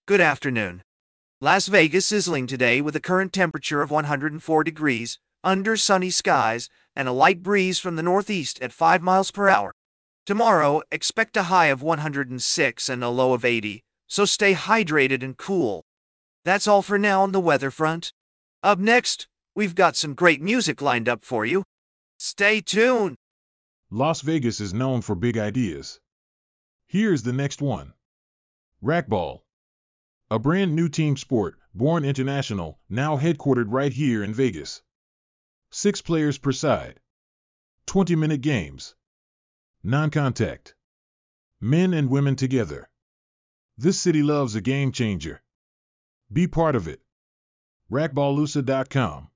Good afternoon. Las Vegas sizzling today with a current temperature of 104 degrees, under sunny skies, and a light breeze from the northeast at 5 miles per hour. Tomorrow, expect a high of 106 and a low of 80, so stay hydrated and cool. That's all for now on the weather front. Up next, we've got some great music lined up for you. Stay tuned. Las Vegas is known for big ideas. Here's the next one. Racquetball. A brand new team sport, born international, now headquartered right here in Vegas. 6 players per side. 20-minute games. Non-contact. Men and women together. This city loves a game changer. Be part of it. Racquetballusa.com